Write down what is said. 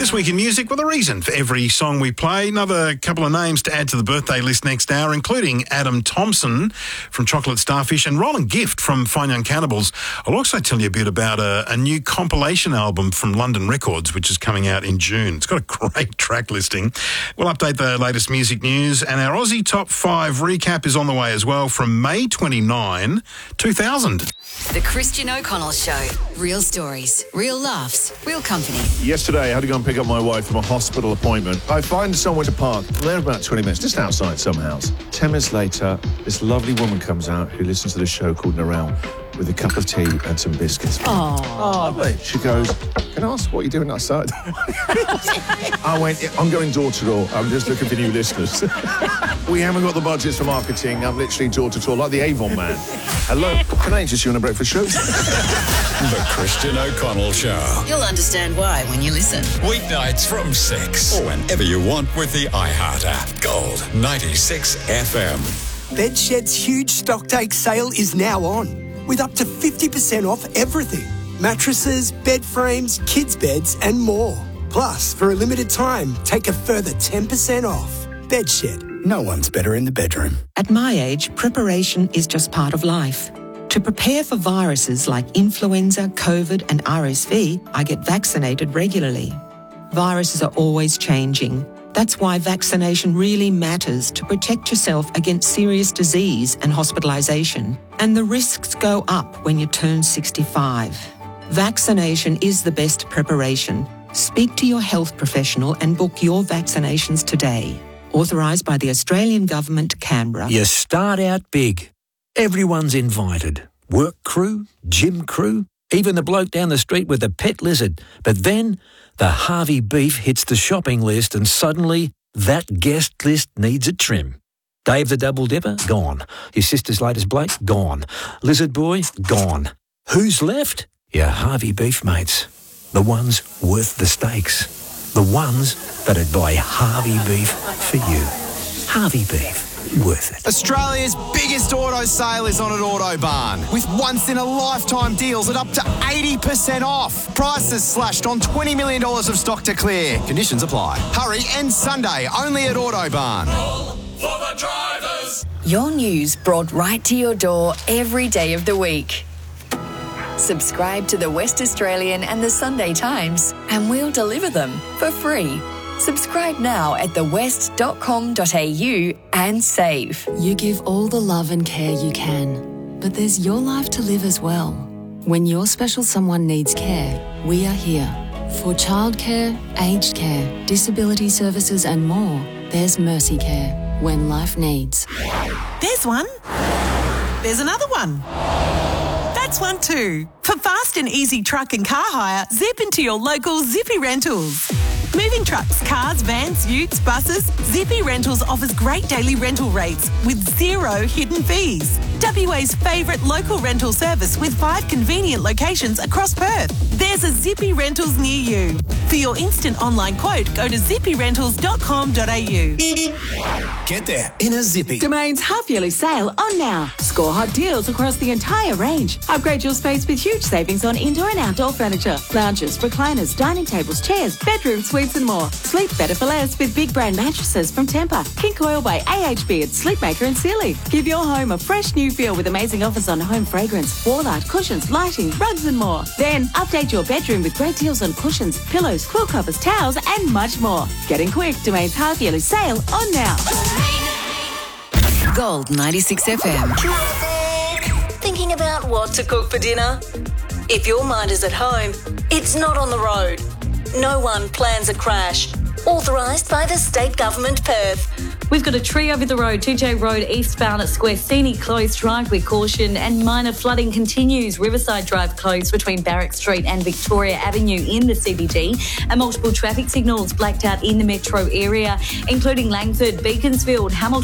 This week in music with a reason for every song we play. Another couple of names to add to the birthday list next hour, including Adam Thompson from Chocolate Starfish and Roland Gift from Fine Young Cannibals. I'll also tell you a bit about a new compilation album from London Records, which is coming out in June. It's got a great track listing. We'll update the latest music news, and our Aussie Top 5 recap is on the way as well from May 29, 2000. The Christian O'Connell Show. Real stories, real laughs, real company. Yesterday, I had to go and pick up my wife from a hospital appointment. I find somewhere to park. There about 20 minutes, just outside some house. 10 minutes later, this lovely woman comes out who listens to the show called Narelle with a cup of tea and some biscuits. Oh, she goes, "Can I ask what you're doing outside?" I went, "I'm going door to door. I'm just looking for new listeners." We haven't got the budgets for marketing. I'm literally door to door, like the Avon man. Hello, can I interest you in a breakfast show? The Christian O'Connell Show. You'll understand why when you listen. Weeknights from 6. Or whenever you want with the iHeart app. Gold 96 FM. Bedshed's huge stocktake sale is now on, with up to 50% off everything. Mattresses, bed frames, kids' beds and more. Plus, for a limited time, take a further 10% off. Bedshed. No one's better in the bedroom. At my age, preparation is just part of life. To prepare for viruses like influenza, COVID and RSV, I get vaccinated regularly. Viruses are always changing. That's why vaccination really matters to protect yourself against serious disease and hospitalisation. And the risks go up when you turn 65. Vaccination is the best preparation. Speak to your health professional and book your vaccinations today. Authorised by the Australian Government, Canberra. You start out big. Everyone's invited. Work crew, gym crew, even the bloke down the street with the pet lizard. But then the Harvey beef hits the shopping list and suddenly that guest list needs a trim. Dave the Double Dipper? Gone. Your sister's latest Blake? Gone. Lizard Boy? Gone. Who's left? Your Harvey beef mates. The ones worth the stakes. The ones that'd buy Harvey beef for you. Harvey beef. Worth it. Australia's biggest auto sale is on at Autobarn, with once-in-a-lifetime deals at up to 80% off. Prices slashed on $20 million of stock to clear. Conditions apply. Hurry, end Sunday, only at Autobarn. For the drivers. Your news brought right to your door every day of the week. Subscribe to the West Australian and the Sunday Times, and we'll deliver them for free. Subscribe now at thewest.com.au and save. You give all the love and care you can, but there's your life to live as well. When your special someone needs care, we are here. For childcare, aged care, disability services and more, there's Mercy Care when life needs. There's one. There's another one. That's one too. For fast and easy truck and car hire, zip into your local Zippy Rentals. Moving trucks, cars, vans, utes, buses, Zippy Rentals offers great daily rental rates with zero hidden fees. WA's favourite local rental service with 5 convenient locations across Perth. There's a Zippy Rentals near you. For your instant online quote, go to zippyrentals.com.au. Get there in a Zippy. Domain's half-yearly sale on now. Score hot deals across the entire range. Upgrade your space with huge savings on indoor and outdoor furniture, lounges, recliners, dining tables, chairs, bedroom suites and more. Sleep better for less with big brand mattresses from Tempur, King Coil by AHB and Sleepmaker and Sealy. Give your home a fresh new feel with amazing offers on home fragrance, wall art, cushions, lighting, rugs and more. Then update your bedroom with great deals on cushions, pillows, quilt covers, towels and much more. Get in quick. Domain's half-yearly sale on now. Gold 96 FM. Thinking about what to cook for dinner? If your mind is at home, it's not on the road. No one plans a crash. Authorised by the State Government, Perth. We've got a tree over the road, 2J Road eastbound at Squaresini closed. Drive with caution, and minor flooding continues. Riverside Drive closed between Barrack Street and Victoria Avenue in the CBD, and multiple traffic signals blacked out in the metro area, including Langford, Beaconsfield, Hamilton